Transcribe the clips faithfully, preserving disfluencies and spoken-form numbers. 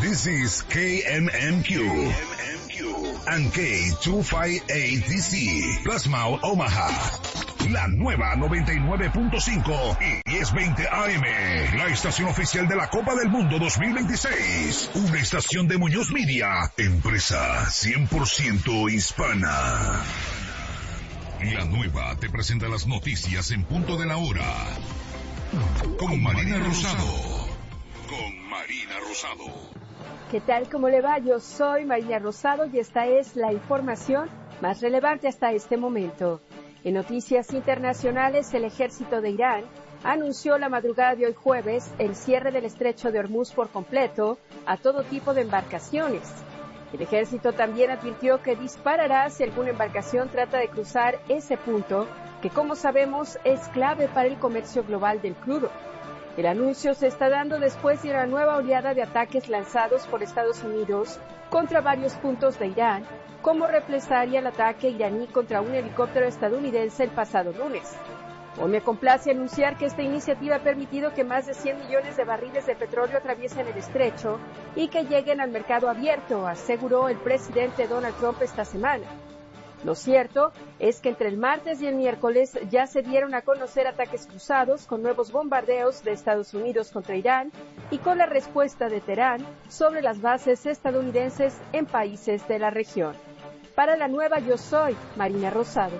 This is K M M Q and K two fifty-eight D C, Plasma Omaha. La nueva noventa y nueve punto cinco y diez veinte A M, la estación oficial de la Copa del Mundo dos mil veintiséis. Una estación de Muñoz Media, empresa cien por ciento hispana. La nueva te presenta las noticias en punto de la hora. Con Marina Rosado. Con Marina Rosado. ¿Qué tal? ¿Cómo le va? Yo soy Marina Rosado y esta es la información más relevante hasta este momento. En noticias internacionales, el ejército de Irán anunció la madrugada de hoy jueves el cierre del estrecho de Hormuz por completo a todo tipo de embarcaciones. El ejército también advirtió que disparará si alguna embarcación trata de cruzar ese punto, que como sabemos es clave para el comercio global del crudo. El anuncio se está dando después de una nueva oleada de ataques lanzados por Estados Unidos contra varios puntos de Irán, como represalia al ataque iraní contra un helicóptero estadounidense el pasado lunes. Hoy me complace anunciar que esta iniciativa ha permitido que más de cien millones de barriles de petróleo atraviesen el estrecho y que lleguen al mercado abierto, aseguró el presidente Donald Trump esta semana. Lo cierto es que entre el martes y el miércoles ya se dieron a conocer ataques cruzados con nuevos bombardeos de Estados Unidos contra Irán y con la respuesta de Teherán sobre las bases estadounidenses en países de la región. Para la nueva Yo Soy, Marina Rosado.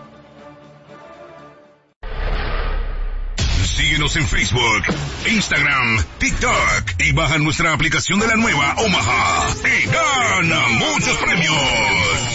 Síguenos en Facebook, Instagram, TikTok y baja nuestra aplicación de la nueva Omaha y gana muchos premios.